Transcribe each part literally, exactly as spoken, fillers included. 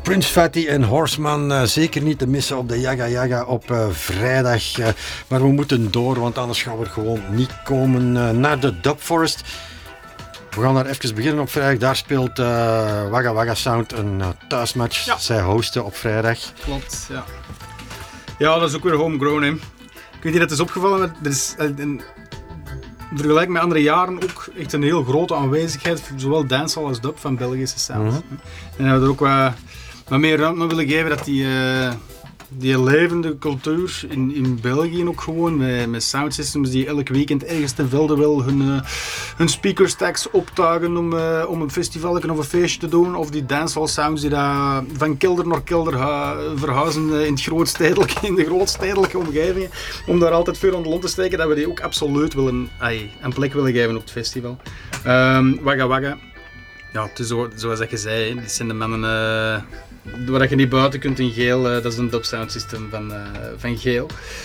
Prince Fatty en Horseman, uh, zeker niet te missen op de Jaga Jaga op uh, vrijdag. Uh, maar we moeten door, want anders gaan we er gewoon niet komen uh, naar de Dub Forest. We gaan daar even beginnen op vrijdag. Daar speelt uh, Wagga Wagga Sound een uh, thuismatch. Ja. Zij hosten op vrijdag. Klopt, ja. Ja, dat is ook weer homegrown, hè. Ik weet niet, dat is opgevallen, maar er is... Uh, een vergelijk met andere jaren ook echt een heel grote aanwezigheid, zowel dancehall als dub van Belgische sounds. Mm-hmm. En dat we er ook wat, wat meer ruimte aan willen geven dat die, uh, die levende cultuur in, in België ook gewoon, met, met soundsystems die elk weekend ergens ten velde wel hun, uh, hun speakerstacks optuigen om, uh, om een festival of een feestje te doen, of die dancehall sounds die daar van kelder naar kelder uh, verhuizen uh, in, het grootstedelijke, in de grootstedelijke omgevingen, om daar altijd veel aan de lont te steken, dat we die ook absoluut willen, ay, een plek willen geven op het festival. Um, Wagga Wagga. Ja, het is zo, zoals dat je zei, die zijn de mannen uh, waar je niet buiten kunt in geel, uh, dat is een dub sound system van, uh, van geel.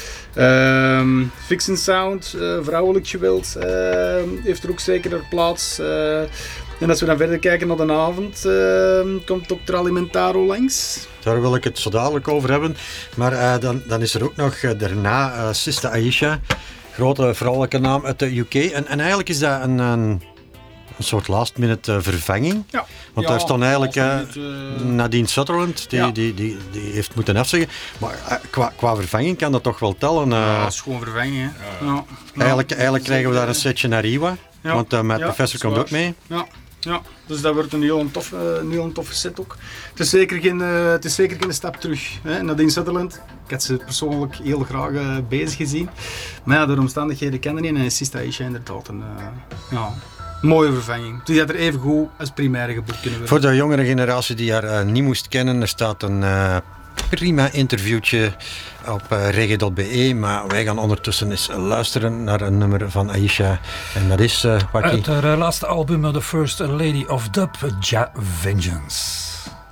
Um, Vixen Sound, uh, vrouwelijk gewild, uh, heeft er ook zeker haar plaats. Uh, en als we dan verder kijken naar de avond, uh, komt dokter Alimentaro langs. Daar wil ik het zo dadelijk over hebben. Maar uh, dan, dan is er ook nog uh, daarna uh, Sista Aisha, grote vrouwelijke naam uit de U K. En, en eigenlijk is dat een... een Een soort last minute uh, vervanging. Ja. Want ja, daar stond eigenlijk uh, minute, uh... Nadine Sutherland, die, ja. die, die, die heeft moeten afzeggen. Maar uh, qua, qua vervanging kan dat toch wel tellen. Uh, ja, dat is gewoon vervanging. Hè. Ja. Ja. Eigenlijk, eigenlijk krijgen we daar een setje naar Iwa. Ja. Want uh, met ja, Professor komt ook mee. Ja. Ja, dus dat wordt een heel toffe, een heel toffe set ook. Het is zeker geen, uh, het is zeker geen stap terug. Hè. Nadine Sutherland, ik had ze persoonlijk heel graag uh, bezig gezien. Maar ja, door omstandigheden kende ik en is Sista Aisha inderdaad een... Uh, ja, mooie vervanging. Dus die had er even goed als primaire geboekt kunnen worden. Voor de jongere generatie die haar uh, niet moest kennen, er staat een uh, prima interviewtje op uh, reggae punt be, maar wij gaan ondertussen eens luisteren naar een nummer van Aisha. En dat is... Uh, Uit haar uh, laatste album, The First Lady of Dub, Ja Vengeance.